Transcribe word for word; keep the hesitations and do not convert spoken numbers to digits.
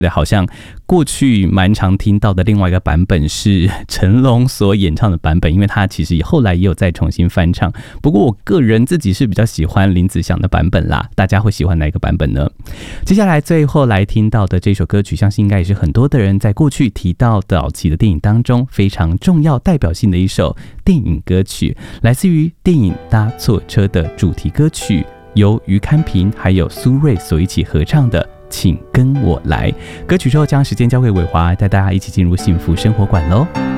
好像过去蛮常听到的另外一个版本是成龙所演唱的版本，因为他其实后来也有再重新翻唱。不过我个人自己是比较喜欢林子祥的版本啦，大家会喜欢哪一个版本呢？接下来最后来听到的这首歌曲，相信应该也是很多的人在过去提到早期的电影当中非常重要代表性的一首电影歌曲，来自于电影《搭错车》的主题歌曲，由于堪平还有苏芮所一起合唱的请跟我来。歌曲之后将时间交给伟华，带大家一起进入幸福生活馆咯。